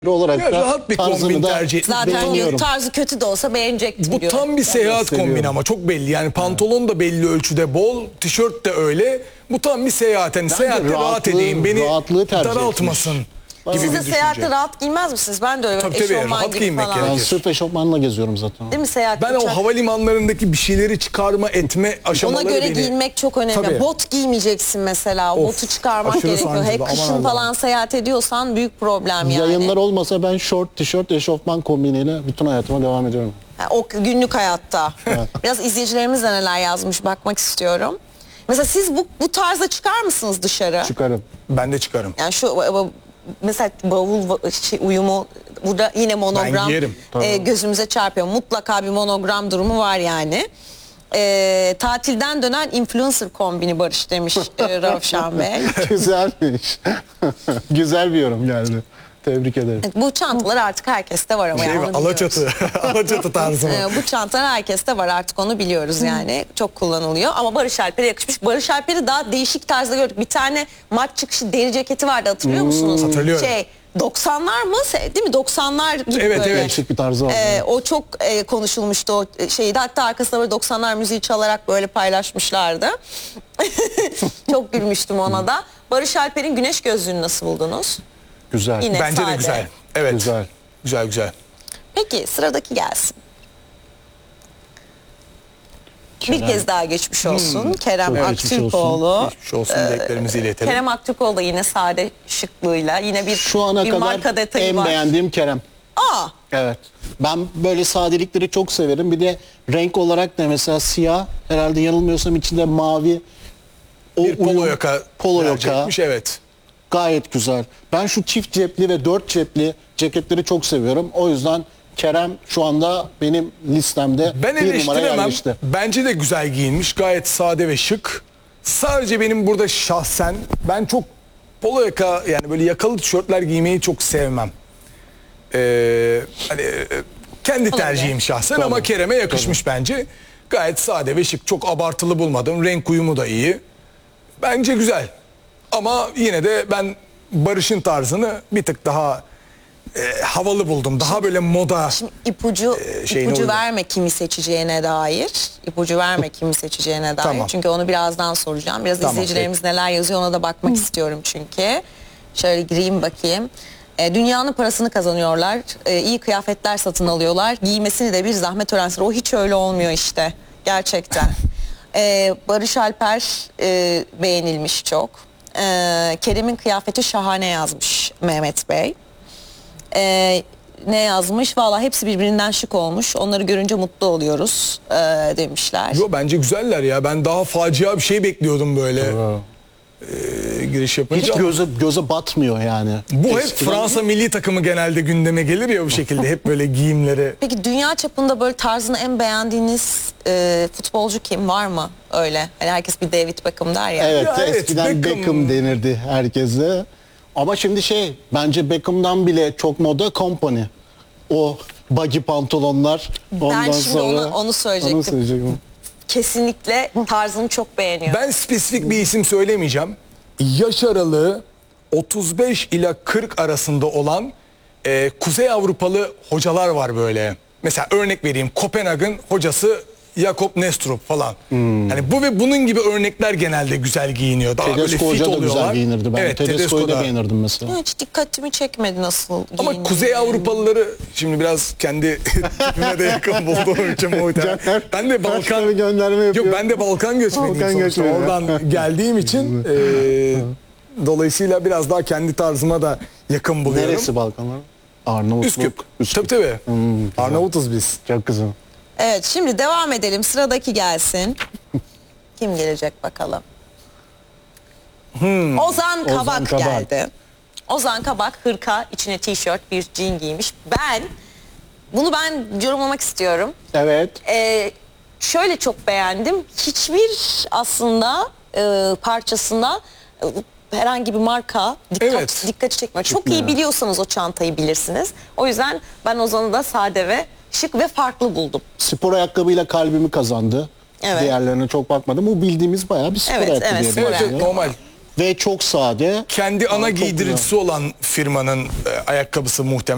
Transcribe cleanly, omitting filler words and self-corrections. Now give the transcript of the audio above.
olarak ya da rahat bir kombin tarzını da tercih ettim. Zaten beğeniyorum. tarzı kötü de olsa beğenecektim Bu diyor. tam bir seyahat seviyorum. kombini ama çok belli. Yani pantolon da belli ölçüde bol, tişört de öyle. Bu tam bir seyahat. Yani seyahatte rahat edeyim, beni rahatlığı tercih daraltmasın etmiş. gibi Siz bir de düşünce. seyahatte rahat giymez misiniz? Ben de öyle Tabii, eşofman rahat gibi giyinmek falan. gerekiyor. Ben sırf eşofmanla geziyorum zaten. Değil mi seyahatte? Ben o havalimanlarındaki bir şeyleri çıkarma etme Ona aşamaları göre beni... giyinmek çok önemli. Tabii. Bot giymeyeceksin mesela. Of, Botu çıkarmak aşırı gerekiyor. sancılı, Hep aman kışın Allah'ım. falan seyahat ediyorsan büyük problem yani. Yayınlar olmasa ben şort, tişört, eşofman kombiniyle bütün hayatıma devam ediyorum. Ha, o günlük hayatta. Biraz izleyicilerimiz de neler yazmış bakmak istiyorum. Mesela siz bu tarzda çıkar mısınız dışarı? Çıkarım. Ben de çıkarım. Yani şu mesela bavul uyumu burada yine monogram Ben giyerim. gözümüze çarpıyor. Mutlaka bir monogram durumu var yani. Tatilden dönen influencer kombini Barış demiş Ravşan Bey. Güzelmiş. Güzel bir yorum geldi. Tebrik ederim. Bu çantalar artık herkeste var ama Şey yani mi? onu biliyoruz. Alaçatı. Alaçatı tarzı mı? Bu çantalar herkeste var artık onu biliyoruz yani. Çok kullanılıyor ama Barış Alper'e yakışmış. Barış Alper'i daha değişik tarzda gördük. Bir tane maç çıkışı deri ceketi vardı hatırlıyor musunuz? Hatırlıyorum. 90'lar mı? Değil mi? 90'lar gibi Evet, böyle. evet. Değişik bir tarzı var. O çok konuşulmuştu o şeydi. Hatta arkasında böyle 90'lar müziği çalarak böyle paylaşmışlardı. Çok gülmüştüm ona da. Barış Alper'in güneş gözlüğünü nasıl buldunuz? Güzel. Yine Bence sade. de güzel. Evet. Güzel. Güzel güzel. Peki sıradaki gelsin. Kerem. Bir kez daha geçmiş olsun. Kerem Çok geçmiş Aktürkoğlu. Geçmiş olsun dileklerimizi iletelim. Kerem Aktürkoğlu da yine sade şıklığıyla yine Şu ana bir marka kadar detayı en var. beğendiğim Kerem. Aa, Evet. Ben böyle sadelikleri çok severim. Bir de renk olarak da mesela siyah, herhalde yanılmıyorsam içinde mavi. O Bir polo uyum, yaka polo tercih yaka etmiş, evet. gayet güzel. Ben şu çift cepli ve 4 cepli ceketleri çok seviyorum. O yüzden Kerem şu anda benim listemde Ben bir numara eleştiremem. yerleşti. Bence de güzel giyinmiş. Gayet sade ve şık. Sadece benim burada şahsen ben çok polo yaka yani böyle yakalı tişörtler giymeyi çok sevmem. Hani kendi tercihim şahsen Tabii. ama Kerem'e yakışmış bence. Gayet sade ve şık. Çok abartılı bulmadım. Renk uyumu da iyi. Bence güzel. Ama yine de ben Barış'ın tarzını bir tık daha havalı buldum. Daha böyle moda. şimdi ipucu şeyine uygun. verme kimi seçeceğine dair. İpucu verme kimi seçeceğine dair. Tamam. Çünkü onu birazdan soracağım. Biraz Tamam, izleyicilerimiz neler yazıyor ona da bakmak istiyorum çünkü. Şöyle gireyim bakayım. Dünyanın parasını kazanıyorlar. İyi kıyafetler satın alıyorlar. Giymesini de bir zahmet öğrensin. O hiç öyle olmuyor işte. Gerçekten. Barış Alper beğenilmiş çok. Kerem'in kıyafeti şahane yazmış Mehmet Bey. Ne yazmış? Valla hepsi birbirinden şık olmuş. Onları görünce mutlu oluyoruz demişler. Yo bence güzeller ya. Ben daha facia bir şey bekliyordum böyle. Giriş yapınca. Hiç göze batmıyor yani. Bu hep Eskiden- Fransa milli takımı genelde gündeme gelir ya bu şekilde. Hep böyle giyimleri. Peki dünya çapında böyle tarzını en beğendiğiniz futbolcu kim var mı öyle? Hani herkes bir David Beckham der ya. Evet, Ya evet, eskiden Beckham. Beckham denirdi herkese. Ama şimdi bence Beckham'dan bile çok moda Company. O baggy pantolonlar. Ondan şimdi sonra onu söyleyecektim. söyleyecektim. Kesinlikle tarzını çok beğeniyor. Ben spesifik bir isim söylemeyeceğim. Yaş aralığı 35 ila 40 arasında olan Kuzey Avrupalı hocalar var böyle. Mesela örnek vereyim. Kopenhag'ın hocası Jakob Nestrup falan. Hani bu ve bunun gibi örnekler genelde güzel giyiniyor. Daha böyle Tedesco fit Hoca da oluyorlar. güzel giyinirdi. Ben Evet, Tedesco'yu da Tedesco da. beğenirdim mesela. Hiç dikkatimi çekmedi nasıl Ama giyindiği. Kuzey Avrupalıları şimdi biraz kendi tipime de yakın bulduğum için muhtemelen. Ben de Balkan gönderme yapıyor. Yok ben de Balkan göçmeniyim Balkan sonuçta. göçmeni. Oradan geldiğim için dolayısıyla biraz daha kendi tarzıma da yakın buluyorum. Neresi Balkanlar? Arnavutluk. Üsküp. Tabii. Arnavutuz biz. Çok güzel. Evet şimdi devam edelim. Sıradaki gelsin. Kim gelecek bakalım. Ozan Kabak Kabak. geldi. Ozan Kabak hırka, içine tişört, bir jean giymiş. Bunu yorumlamak istiyorum. Evet. Şöyle çok beğendim. Hiçbir aslında parçasında herhangi bir marka Evet. dikkati çekmiyor. Çok iyi biliyorsanız o çantayı bilirsiniz. O yüzden ben Ozan'ı da sade ve şık ve farklı buldum. Spor ayakkabıyla kalbimi kazandı. Evet. Diğerlerine çok bakmadım. Bu bildiğimiz bayağı bir spor Evet, ayakkabı. evet, diye spor Evet, benziyor. evet normal. Ve çok sade. Kendi ana çok giydiricisi olan firmanın ayakkabısı muhtemelen.